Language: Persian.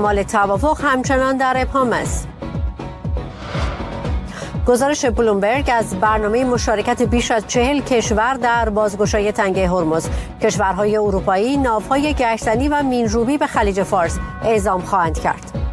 احتمال توافق همچنان در ابهام است. گزارش بلومبرگ از برنامه مشارکت بیش از 40 کشور در بازگشایی تنگه هرمز. کشورهای اروپایی ناوهای گشتنی و مین‌روبی به خلیج فارس اعزام خواهند کرد.